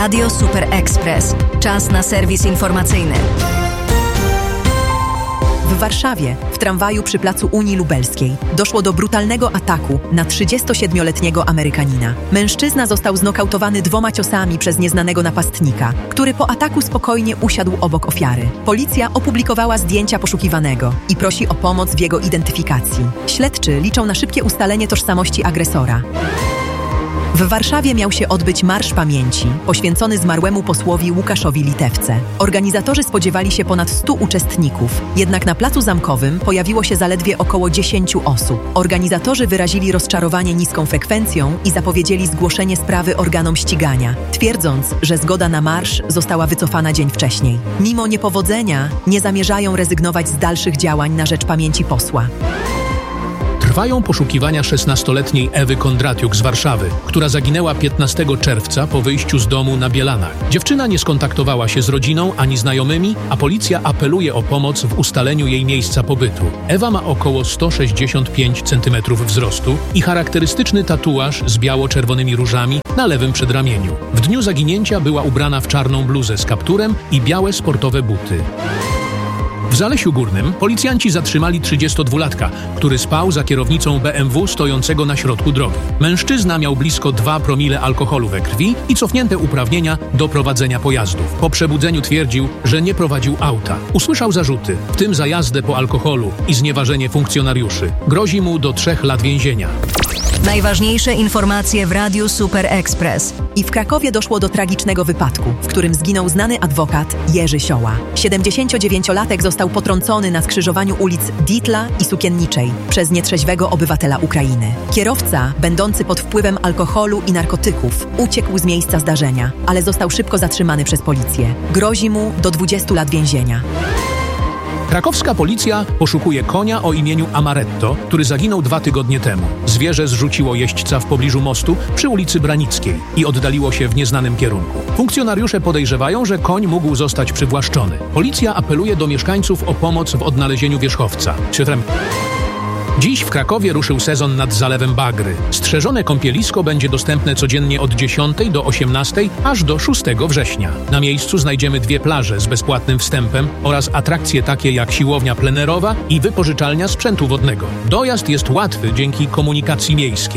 Radio Super Express. Czas na serwis informacyjny. W Warszawie, w tramwaju przy placu Unii Lubelskiej, doszło do brutalnego ataku na 37-letniego Amerykanina. Mężczyzna został znokautowany 2 ciosami przez nieznanego napastnika, który po ataku spokojnie usiadł obok ofiary. Policja opublikowała zdjęcia poszukiwanego i prosi o pomoc w jego identyfikacji. Śledczy liczą na szybkie ustalenie tożsamości agresora. W Warszawie miał się odbyć Marsz Pamięci, poświęcony zmarłemu posłowi Łukaszowi Litewce. Organizatorzy spodziewali się ponad 100 uczestników, jednak na Placu Zamkowym pojawiło się zaledwie około 10 osób. Organizatorzy wyrazili rozczarowanie niską frekwencją i zapowiedzieli zgłoszenie sprawy organom ścigania, twierdząc, że zgoda na marsz została wycofana dzień wcześniej. Mimo niepowodzenia nie zamierzają rezygnować z dalszych działań na rzecz pamięci posła. Trwają poszukiwania 16-letniej Ewy Kondratiuk z Warszawy, która zaginęła 15 czerwca po wyjściu z domu na Bielanach. Dziewczyna nie skontaktowała się z rodziną ani znajomymi, a policja apeluje o pomoc w ustaleniu jej miejsca pobytu. Ewa ma około 165 cm wzrostu i charakterystyczny tatuaż z biało-czerwonymi różami na lewym przedramieniu. W dniu zaginięcia była ubrana w czarną bluzę z kapturem i białe sportowe buty. W Zalesiu Górnym policjanci zatrzymali 32-latka, który spał za kierownicą BMW stojącego na środku drogi. Mężczyzna miał blisko 2 promile alkoholu we krwi i cofnięte uprawnienia do prowadzenia pojazdów. Po przebudzeniu twierdził, że nie prowadził auta. Usłyszał zarzuty, w tym za jazdę po alkoholu i znieważenie funkcjonariuszy. Grozi mu do 3 lat więzienia. Najważniejsze informacje w Radiu Super Express. I w Krakowie doszło do tragicznego wypadku, w którym zginął znany adwokat Jerzy Sioła. 79-latek został potrącony na skrzyżowaniu ulic Ditla i Sukienniczej przez nietrzeźwego obywatela Ukrainy. Kierowca, będący pod wpływem alkoholu i narkotyków, uciekł z miejsca zdarzenia, ale został szybko zatrzymany przez policję. Grozi mu do 20 lat więzienia. Krakowska policja poszukuje konia o imieniu Amaretto, który zaginął 2 tygodnie temu. Zwierzę zrzuciło jeźdźca w pobliżu mostu przy ulicy Branickiej i oddaliło się w nieznanym kierunku. Funkcjonariusze podejrzewają, że koń mógł zostać przywłaszczony. Policja apeluje do mieszkańców o pomoc w odnalezieniu wierzchowca. Dziś w Krakowie ruszył sezon nad Zalewem Bagry. Strzeżone kąpielisko będzie dostępne codziennie od 10 do 18 aż do 6 września. Na miejscu znajdziemy 2 plaże z bezpłatnym wstępem oraz atrakcje takie jak siłownia plenerowa i wypożyczalnia sprzętu wodnego. Dojazd jest łatwy dzięki komunikacji miejskiej.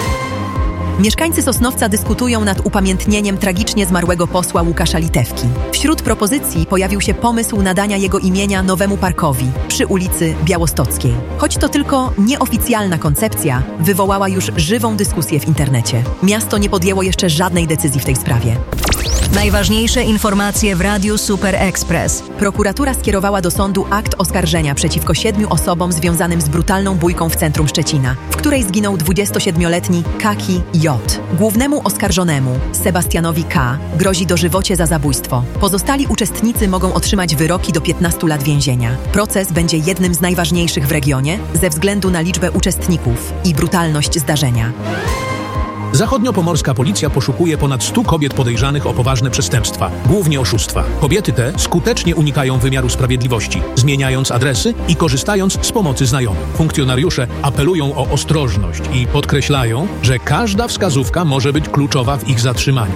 Mieszkańcy Sosnowca dyskutują nad upamiętnieniem tragicznie zmarłego posła Łukasza Litewki. Wśród propozycji pojawił się pomysł nadania jego imienia nowemu parkowi przy ulicy Białostockiej. Choć to tylko nieoficjalna koncepcja, wywołała już żywą dyskusję w internecie. Miasto nie podjęło jeszcze żadnej decyzji w tej sprawie. Najważniejsze informacje w Radiu Super Express. Prokuratura skierowała do sądu akt oskarżenia przeciwko 7 osobom związanym z brutalną bójką w centrum Szczecina, w której zginął 27-letni Kaki J. Głównemu oskarżonemu, Sebastianowi K., grozi dożywocie za zabójstwo. Pozostali uczestnicy mogą otrzymać wyroki do 15 lat więzienia. Proces będzie jednym z najważniejszych w regionie ze względu na liczbę uczestników i brutalność zdarzenia. Zachodniopomorska policja poszukuje ponad 100 kobiet podejrzanych o poważne przestępstwa, głównie oszustwa. Kobiety te skutecznie unikają wymiaru sprawiedliwości, zmieniając adresy i korzystając z pomocy znajomych. Funkcjonariusze apelują o ostrożność i podkreślają, że każda wskazówka może być kluczowa w ich zatrzymaniu.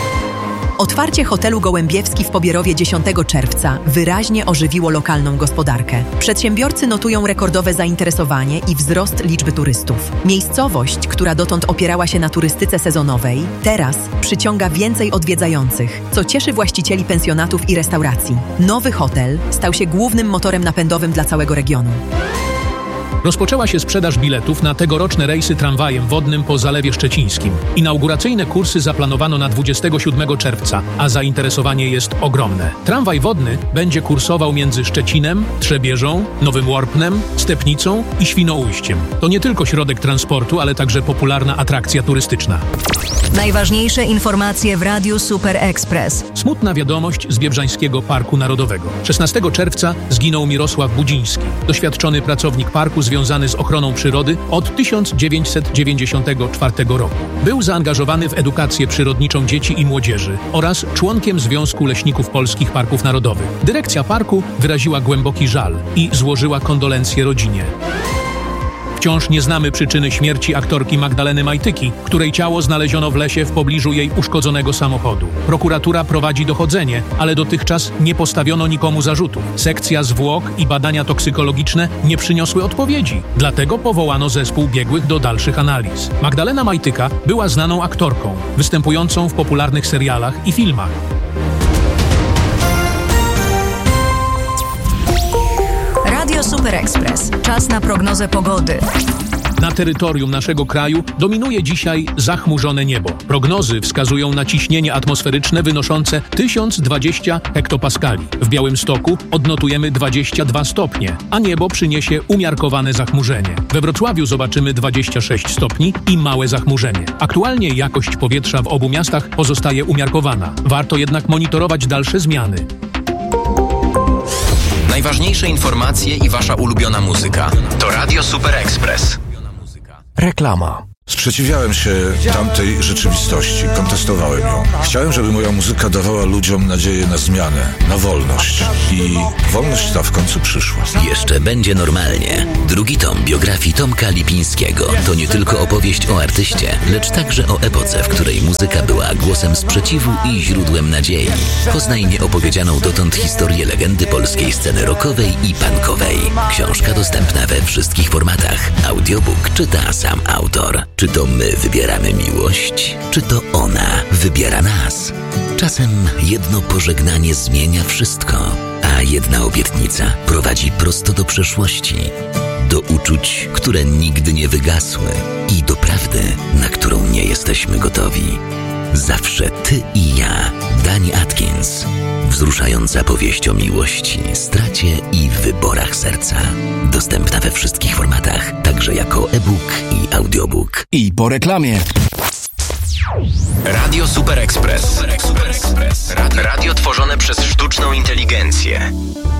Otwarcie hotelu Gołębiewski w Pobierowie 10 czerwca wyraźnie ożywiło lokalną gospodarkę. Przedsiębiorcy notują rekordowe zainteresowanie i wzrost liczby turystów. Miejscowość, która dotąd opierała się na turystyce sezonowej, teraz przyciąga więcej odwiedzających, co cieszy właścicieli pensjonatów i restauracji. Nowy hotel stał się głównym motorem napędowym dla całego regionu. Rozpoczęła się sprzedaż biletów na tegoroczne rejsy tramwajem wodnym po Zalewie Szczecińskim. Inauguracyjne kursy zaplanowano na 27 czerwca, a zainteresowanie jest ogromne. Tramwaj wodny będzie kursował między Szczecinem, Trzebieżą, Nowym Łorpnem, Stepnicą i Świnoujściem. To nie tylko środek transportu, ale także popularna atrakcja turystyczna. Najważniejsze informacje w Radiu Super Express. Smutna wiadomość z Biebrzańskiego Parku Narodowego. 16 czerwca zginął Mirosław Budziński, doświadczony pracownik parku związany z ochroną przyrody od 1994 roku. Był zaangażowany w edukację przyrodniczą dzieci i młodzieży oraz członkiem Związku Leśników Polskich Parków Narodowych. Dyrekcja parku wyraziła głęboki żal i złożyła kondolencje rodzinie. Wciąż nie znamy przyczyny śmierci aktorki Magdaleny Majtyki, której ciało znaleziono w lesie w pobliżu jej uszkodzonego samochodu. Prokuratura prowadzi dochodzenie, ale dotychczas nie postawiono nikomu zarzutów. Sekcja zwłok i badania toksykologiczne nie przyniosły odpowiedzi. Dlatego powołano zespół biegłych do dalszych analiz. Magdalena Majtyka była znaną aktorką, występującą w popularnych serialach i filmach. Radio Super Express. Czas na prognozę pogody. Na terytorium naszego kraju dominuje dzisiaj zachmurzone niebo. Prognozy wskazują na ciśnienie atmosferyczne wynoszące 1020 hektopaskali. W Białymstoku odnotujemy 22 stopnie, a niebo przyniesie umiarkowane zachmurzenie. We Wrocławiu zobaczymy 26 stopni i małe zachmurzenie. Aktualnie jakość powietrza w obu miastach pozostaje umiarkowana. Warto jednak monitorować dalsze zmiany. Najważniejsze informacje i wasza ulubiona muzyka to Radio Super Express. Reklama. Sprzeciwiałem się tamtej rzeczywistości, kontestowałem ją. Chciałem, żeby moja muzyka dawała ludziom nadzieję na zmianę, na wolność. I wolność ta w końcu przyszła. Jeszcze będzie normalnie. Drugi tom biografii Tomka Lipińskiego to nie tylko opowieść o artyście, lecz także o epoce, w której muzyka była głosem sprzeciwu i źródłem nadziei. Poznaj nieopowiedzianą dotąd historię legendy polskiej sceny rockowej i punkowej. Książka dostępna we wszystkich formatach. Audiobook czyta sam autor. Czy to my wybieramy miłość, czy to ona wybiera nas? Czasem jedno pożegnanie zmienia wszystko, a jedna obietnica prowadzi prosto do przeszłości, do uczuć, które nigdy nie wygasły i do prawdy, na którą nie jesteśmy gotowi. Zawsze ty i ja. Dani Atkins. Wzruszająca powieść o miłości, stracie i wyborach serca. Dostępna we wszystkich formatach, także jako e-book i audiobook. I po reklamie. Radio Super Express. Radio tworzone przez sztuczną inteligencję.